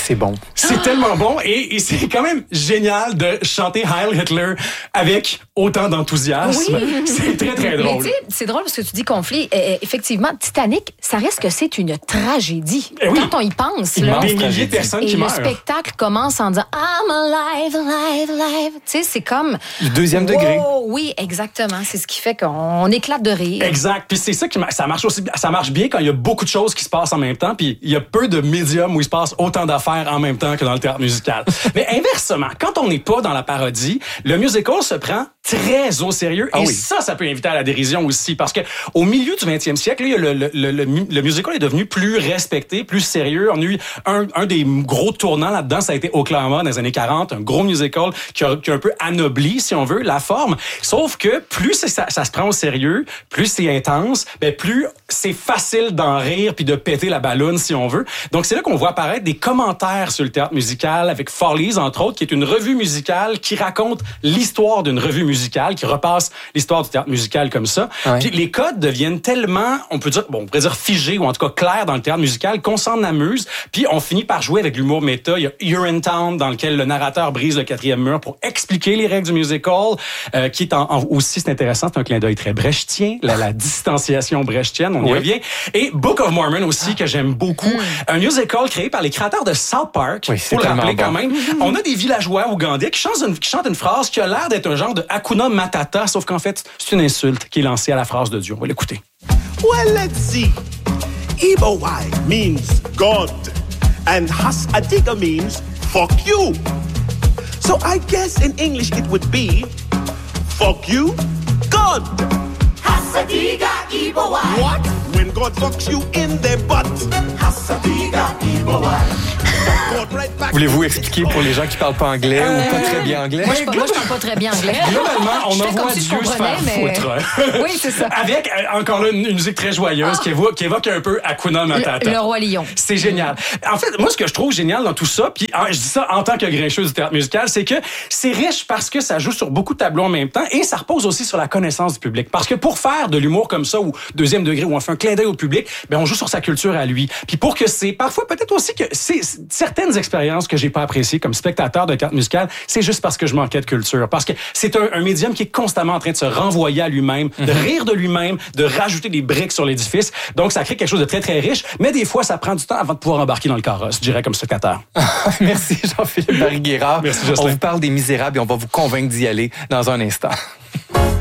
c'est bon. C'est tellement bon et c'est quand même génial de chanter Heil Hitler avec autant d'enthousiasme. Oui. C'est très, très drôle. Mais tu sais, c'est drôle parce que tu dis conflit. Effectivement, Titanic, ça reste que c'est une tragédie. Oui. Quand on y pense, Il là. manque des milliers de personnes Et qui le meurent. spectacle commence en disant I'm alive, alive, alive. Tu sais, c'est comme. Le deuxième degré. Oh, oui, exactement. C'est ce qui fait qu'on éclate de rire. Exact. Puis c'est ça qui ça marche aussi. Ça marche bien quand il y a beaucoup de choses qui se passent en même temps. Puis il y a peu de médiums où il se passe autant d'affaires en même temps que dans le théâtre musical. Mais inversement, quand on n'est pas dans la parodie, le musical se prend très au sérieux. Ah et oui. ça peut inviter à la dérision aussi. Parce que au milieu du 20e siècle, là, le musical est devenu plus respecté, plus sérieux. On a eu un des gros tournants là-dedans, ça a été Oklahoma dans les années 40, un gros musical qui a un peu anobli, si on veut, la forme. Sauf que plus ça se prend au sérieux, plus c'est intense, ben plus c'est facile d'en rire puis de péter la balloune, si on veut. Donc c'est là qu'on voit apparaître des commentaires sur le théâtre musical avec Follies, entre autres, qui est une revue musicale qui raconte l'histoire d'une revue musicale, qui repasse l'histoire du théâtre musical comme ça. Ouais. Puis les codes deviennent tellement, on pourrait dire figés ou en tout cas clairs dans le théâtre musical qu'on s'en amuse. Puis on finit par jouer avec l'humour méta. Il y a Urinetown dans lequel le narrateur brise le quatrième mur pour expliquer les règles du musical, qui est aussi, c'est intéressant, c'est un clin d'œil très brechtien, la distanciation brechtienne, on y Oui. revient. Et Book of Mormon aussi, que j'aime beaucoup. Un musical créé par les créateurs de South Park. Oui, c'est faut le rappeler tellement quand même. On a des villageois ougandais qui chantent une phrase qui a l'air d'être un genre de Hakuna Matata, sauf qu'en fait, c'est une insulte qui est lancée à la phrase de Dieu. On va l'écouter. Well, let's see. Ibawai means God, and Hasadiga means fuck you. So I guess in English it would be fuck you, God. Hasadiga Ibawai. What? When God fucks you in the butt. Hasadiga Ibawai. God right back. Voulez-vous expliquer pour les gens qui parlent pas anglais ou pas très bien anglais? Moi, je parle pas très bien anglais. Globalement, on Je fais envoie comme si je Dieu se faire comprenais, mais- foutre. Oui, c'est ça. Avec, encore là, une musique très joyeuse qui évoque un peu Hakuna Matata. Le Roi Lion. C'est génial. En fait, moi, ce que je trouve génial dans tout ça, puis je dis ça en tant que grincheux du théâtre musical, c'est que c'est riche parce que ça joue sur beaucoup de tableaux en même temps et ça repose aussi sur la connaissance du public. Parce que pour faire de l'humour comme ça, ou deuxième degré, où on fait un clin d'œil au public, ben on joue sur sa culture à lui. Puis pour que c'est parfois peut-être aussi que c'est certaines expériences que j'ai pas appréciées comme spectateur de théâtre musical, c'est juste parce que je manquais de culture. Parce que c'est un médium qui est constamment en train de se renvoyer à lui-même, de rire de lui-même, de rajouter des briques sur l'édifice. Donc ça crée quelque chose de très, très riche, mais des fois, ça prend du temps avant de pouvoir embarquer dans le carrosse, je dirais, comme spectateur. Merci Jean-Philippe Barry-Guerrard. Merci, Jocelyn. On vous parle des Misérables et on va vous convaincre d'y aller dans un instant.